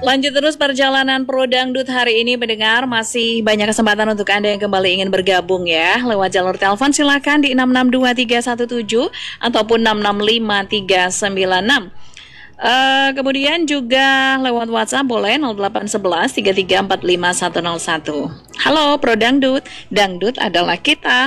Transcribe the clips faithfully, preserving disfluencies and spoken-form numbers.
Lanjut terus perjalanan Pro Dangdut hari ini, pendengar. Masih banyak kesempatan untuk Anda yang kembali ingin bergabung ya. Lewat jalur telepon silakan di enam enam dua tiga satu tujuh ataupun enam enam lima tiga sembilan enam. Uh, kemudian juga lewat WhatsApp boleh nol delapan satu satu tiga tiga empat lima satu nol satu. Halo Pro Dangdut, Dangdut adalah kita.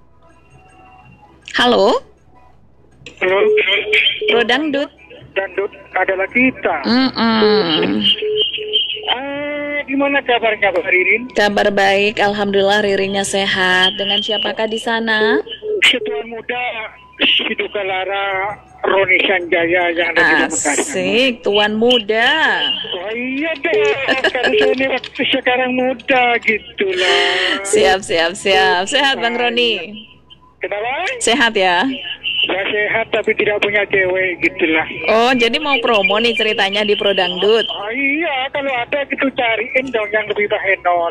Halo Halo, Pro Dangdut. Dangdut adalah kita. Mm-mm. Ah, gimana kabarnya Mbak Ririn? Kabar baik, alhamdulillah. Ririnnya sehat. Dengan siapakah di sana? Ketua Muda Siduka Lara Roni Sanjaya yang ada di Pamekasan. Asik, tuan muda. Oh iya dong, karena saya ini waktu sekarang muda gitulah. Siap, siap, siap. Sehat Bang Roni? Kenapa? Sehat ya? Saya sehat tapi tidak punya cewek gitulah. Oh, jadi mau promo nih ceritanya di Pro Dangdut. Oh iya, kalau ada gitu cariin dong yang lebih bahenol.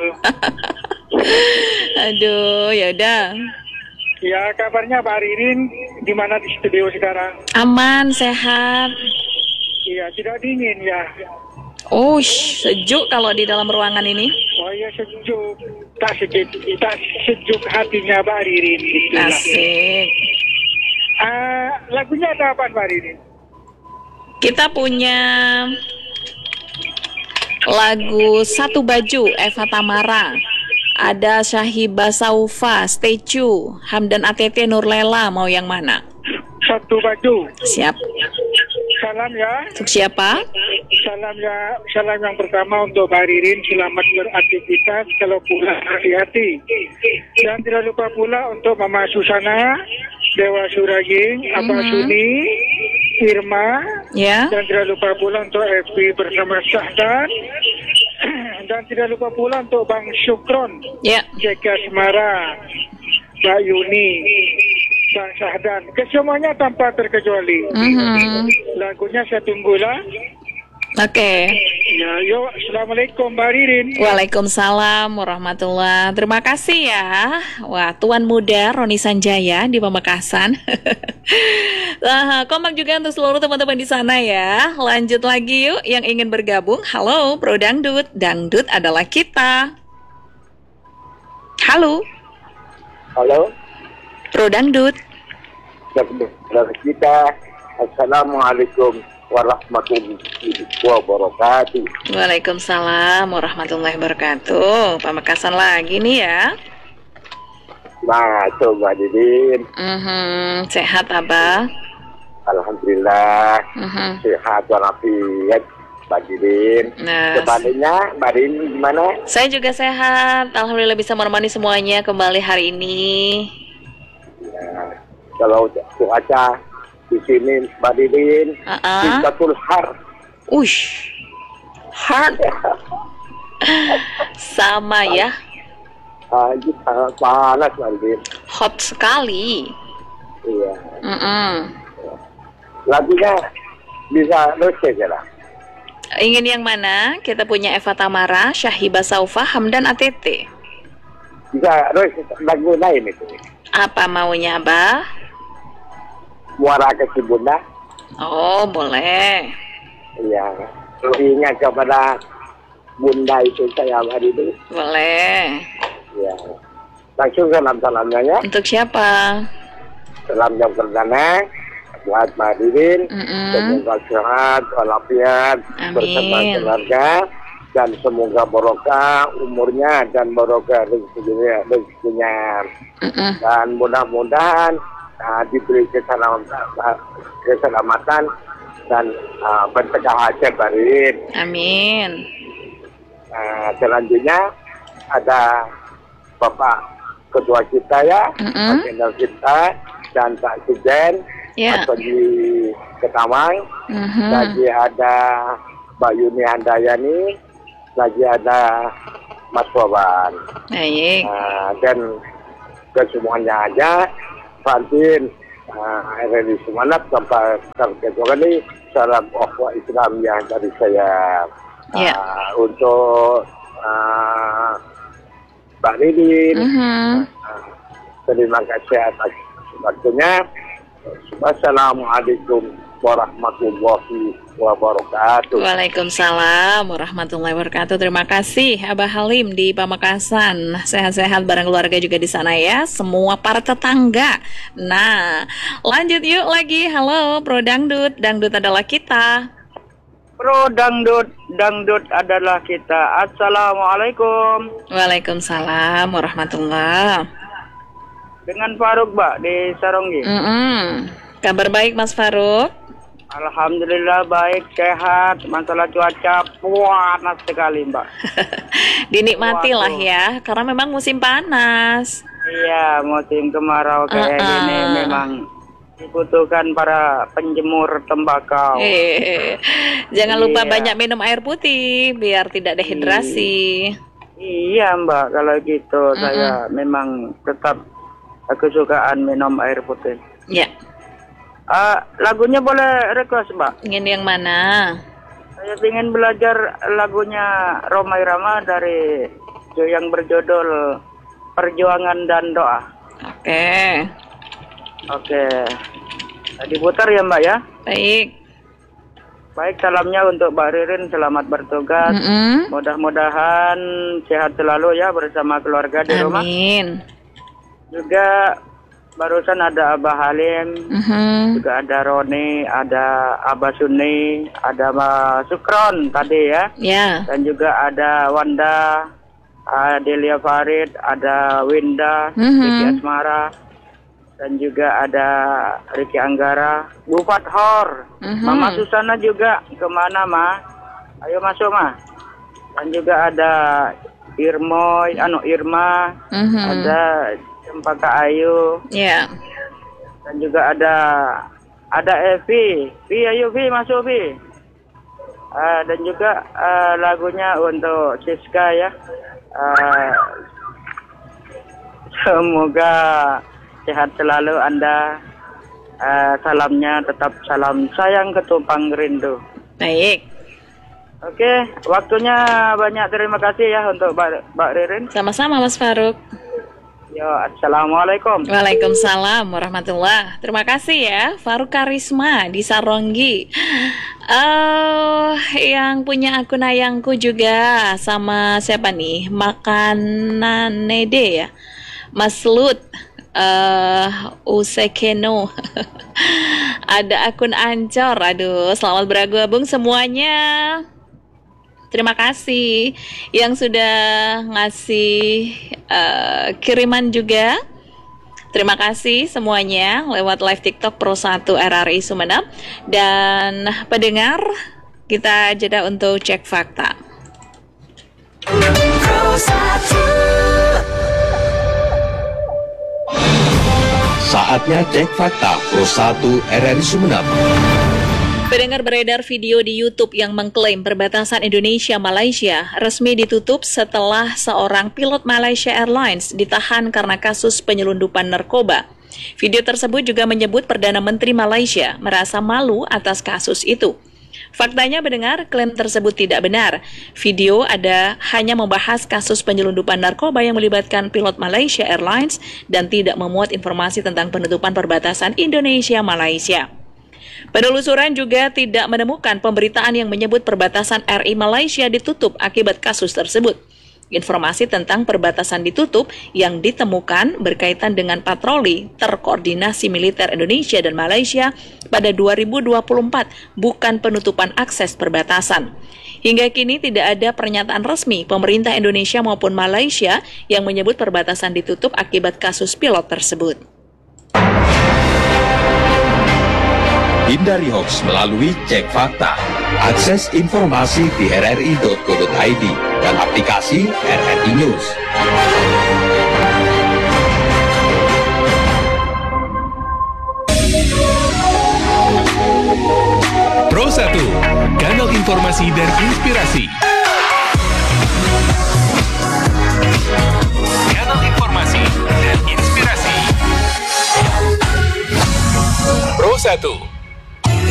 Aduh, ya udah. Ya, kabarnya Mbak Ririn gimana di studio sekarang? Aman, sehat. Iya, tidak dingin ya. Oh, sejuk kalau di dalam ruangan ini. Oh iya, sejuk. Tak sejuk, tak sejuk hatinya Mbak Ririn. Gitulah. Asik. Uh, lagunya ada apa Mbak Ririn? Kita punya lagu Satu Baju Eva Tamara. Ada Syahibah Saufa, Statue, Hamdan A T T, Nurlela. Mau yang mana? Satu Baju. Siap. Salam ya. Untuk siapa? Salam ya. Salam yang pertama untuk Mbak Ririn. Selamat beraktivitas. Kalau pulang hati-hati. Dan tidak lupa pula untuk Mama Susana, Dewa Suraging, Abah Mm-hmm. Suni, Irma, Ya. dan tidak lupa pula untuk F P bersama Sahdan, dan tidak lupa pula untuk Bang Syukron, Ya. Jeka Semara, Mbak Yuni, Bang Sahdan, kesemuanya tanpa terkecuali. Mm-hmm. Lagunya saya tunggulah. Oke. Ya, yuk, Assalamualaikum Mbak Ririn. Waalaikumsalam warahmatullahi. Terima kasih ya. Wah, tuan muda Roni Sanjaya di Pamekasan. Nah, kompak juga untuk seluruh teman-teman di sana ya. Lanjut lagi yuk yang ingin bergabung. Halo Pro Dangdut, Dangdut adalah kita. Halo Halo, Pro Dangdut. saudara kita. Assalamualaikum warahmatullahi wabarakatuh. Waalaikumsalam warahmatullahi wabarakatuh. Pamekasan lagi nih ya. Nah, coba Didin. Mhm, sehat Abah. Alhamdulillah Mhm. sehat walafiat, Mbak Didin. Nah, Sebaliknya, Mbak Didin gimana? saya juga sehat. Alhamdulillah bisa menemani semuanya kembali hari ini. Ya, kalau cuaca di sini, Mbak Didin, Uh-uh. Sifatul Har. Ush, hard. Sama ya, Ah, itu sangat panas, Mbak Didin. hot sekali. Iya. Mm-mm. Lagunya bisa terus ya lah. Ingin yang mana? Kita punya Eva Tamara, Syahibah Saufa, Hamdan A T T. Bisa terus lagu lain itu. Apa maunya, Abah? Muara Kecil Bunda. Oh, boleh. Iya. Ingat kepada Bunda itu saya hari itu. Boleh. Ya. Langsung salam-salamnya ya. Untuk siapa? Salam yang perdana buat Mbak Didin. Mm-mm. Semoga sehat, walafiat, Amin. bersama keluarga, dan semoga barokah umurnya dan barokah rezekinya. rezekinya. Mm-mm. Dan mudah-mudahan uh, diberi keselamatan, keselamatan dan uh, bertegak hajat Mbak Didin. Amin. Nah, selanjutnya ada Bapak Ketua kita ya, Mm-mm. Pak Jenderal kita, dan Pak Sujen, Ya. atau di Ketawang, Mhm. lagi ada Mbak Yuni Handayani, lagi ada Mas Waban, Baik. nah, dan kesemuanya aja, Fantin, uh, R R I Sumanap, sampai ketua ini, salam ukhuwah Islam yang dari saya. Ya. Uh, untuk uh, Mbak Didin, Mhm. uh, terima kasih atas waktunya. Wassalamualaikum warahmatullahi wabarakatuh. Waalaikumsalam warahmatullahi wabarakatuh. Terima kasih Abah Halim di Pamekasan. Sehat-sehat bareng keluarga juga di sana ya. Semua para tetangga. Nah, lanjut yuk lagi. Halo Pro Dangdut. Dangdut adalah kita. Pro Dangdut, Dangdut adalah kita. Assalamualaikum. Waalaikumsalam warahmatullahi. Dengan Faruk, Mbak, di Saronggi. Mm-mm. Kabar baik Mas Faruk? Alhamdulillah baik, sehat. Masalah cuaca panas sekali, Mbak. Dinikmati lah ya, karena memang musim panas. Iya, musim kemarau kayak Uh-uh. gini memang dibutuhkan para penjemur tembakau. Eh, jangan lupa Iya. banyak minum air putih biar tidak dehidrasi. Iya, Mbak, kalau gitu Mm-mm. saya memang tetap kesukaan minum air putih. Ya, Ah, lagunya boleh request, Mbak? ingin yang mana? Saya ingin belajar lagunya Rhoma Irama dari yang berjudul Perjuangan dan Doa. Oke, Oke, diputar ya Mbak ya. baik. Baik, salamnya untuk Mbak Ririn, selamat bertugas. Mm-mm. Mudah-mudahan sehat selalu ya bersama keluarga di rumah. Amin. Juga barusan ada Abah Halim, Mhm. juga ada Roni, ada Abah Sunni, ada Mbak Sukron tadi ya. Ya, Dan juga ada Wanda, Adelia Farid, ada Winda, Mhm. Ricky Asmara, dan juga ada Ricky Anggara, Bu Fathor, Mhm. Mama Susana juga kemana Ma? Ayo masuk Ma. Dan juga ada Irmoy, anu Irma, Mhm. ada Cempaka Ayu, ya. dan juga ada ada Evi, Vi ayo Vi masuk Vi. Ah, dan juga ah, lagunya untuk Siska ya. Ah, semoga sehat selalu Anda. Ah, salamnya tetap salam sayang ketumpang rindu. Baik. Oke, waktunya banyak. Terima kasih ya untuk Mbak, Mbak Ririn. Sama-sama Mas Faruk. Yo, assalamualaikum. Waalaikumsalam warahmatullah. Terima kasih ya Faruk Karisma di Saronggi. Eh, yang punya akun ayangku juga sama siapa nih? Makanan Nede ya. Mas Lut eh Usekeno. Ada akun Ancor. Aduh, selamat bergabung semuanya. Terima kasih yang sudah ngasih uh, kiriman juga. Terima kasih semuanya lewat live TikTok Pro satu R R I Sumeneb. Dan pendengar, kita jeda untuk cek fakta. Saatnya cek fakta Pro satu R R I Sumeneb. Pendengar, beredar video di YouTube yang mengklaim perbatasan Indonesia-Malaysia resmi ditutup setelah seorang pilot Malaysia Airlines ditahan karena kasus penyelundupan narkoba. Video tersebut juga menyebut Perdana Menteri Malaysia merasa malu atas kasus itu. Faktanya pendengar, klaim tersebut tidak benar. Video ada hanya membahas kasus penyelundupan narkoba yang melibatkan pilot Malaysia Airlines dan tidak memuat informasi tentang penutupan perbatasan Indonesia-Malaysia. Penelusuran juga tidak menemukan pemberitaan yang menyebut perbatasan R I Malaysia ditutup akibat kasus tersebut. Informasi tentang perbatasan ditutup yang ditemukan berkaitan dengan patroli terkoordinasi militer Indonesia dan Malaysia pada dua ribu dua puluh empat, bukan penutupan akses perbatasan. Hingga kini tidak ada pernyataan resmi pemerintah Indonesia maupun Malaysia yang menyebut perbatasan ditutup akibat kasus pilot tersebut. Hindari hoax melalui cek fakta. Akses informasi di r r i titik co titik i d dan aplikasi R R I News. Pro satu, kanal informasi dan inspirasi. Kanal informasi dan inspirasi. Pro satu.